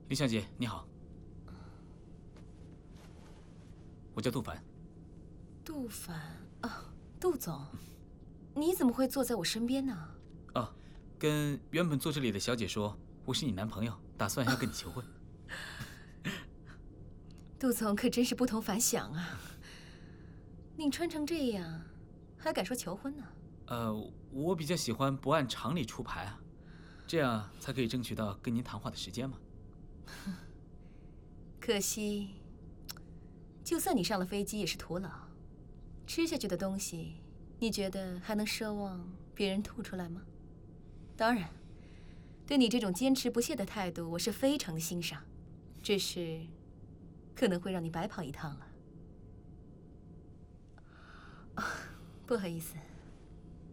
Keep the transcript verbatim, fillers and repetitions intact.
林小姐，你好，我叫杜凡。 杜凡啊，杜总，你怎么会坐在我身边呢？ 哦，跟原本坐这里的小姐说，我是你男朋友，打算要跟你求婚。 杜总可真是不同凡响啊！你穿成这样，还敢说求婚呢？ 呃，我比较喜欢不按常理出牌啊，这样才可以争取到跟您谈话的时间嘛。 可惜，就算你上了飞机也是徒劳。吃下去的东西，你觉得还能奢望别人吐出来吗？当然，对你这种坚持不懈的态度，我是非常的欣赏。只是，可能会让你白跑一趟了。啊，不好意思。